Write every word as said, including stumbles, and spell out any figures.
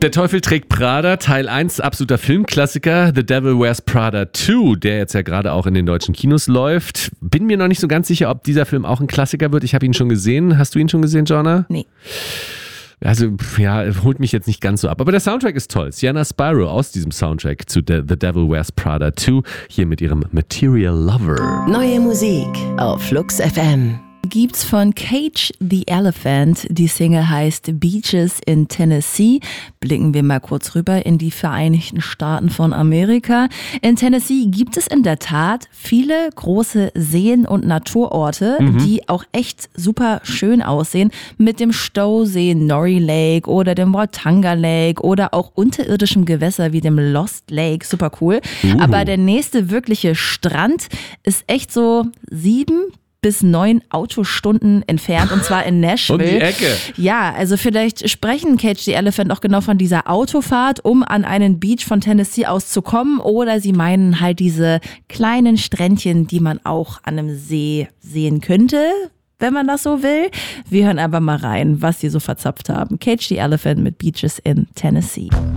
Der Teufel trägt Prada, Teil eins, absoluter Filmklassiker. The Devil Wears Prada zwei, der jetzt ja gerade auch in den deutschen Kinos läuft. Bin mir noch nicht so ganz sicher, ob dieser Film auch ein Klassiker wird. Ich habe ihn schon gesehen. Hast du ihn schon gesehen, Jonna? Nee. Also, ja, holt mich jetzt nicht ganz so ab. Aber der Soundtrack ist toll. Sienna Spyro aus diesem Soundtrack zu The, The Devil Wears Prada zwei, hier mit ihrem Material Lover. Neue Musik auf Flux F M. Gibt's von Cage the Elephant. Die Single heißt Beaches in Tennessee. Blicken wir mal kurz rüber in die Vereinigten Staaten von Amerika. In Tennessee gibt es in der Tat viele große Seen und Naturorte, mhm. die auch echt super schön aussehen. Mit dem Stausee Norrie Lake oder dem Watanga Lake oder auch unterirdischem Gewässer wie dem Lost Lake. Super cool. Uh. Aber der nächste wirkliche Strand ist echt so sieben bis neun Autostunden entfernt, und zwar in Nashville. Um die Ecke. Ja, also vielleicht sprechen Cage the Elephant auch genau von dieser Autofahrt, um an einen Beach von Tennessee aus zu kommen, oder sie meinen halt diese kleinen Strändchen, die man auch an einem See sehen könnte, wenn man das so will. Wir hören aber mal rein, was sie so verzapft haben. Cage the Elephant mit Beaches in Tennessee.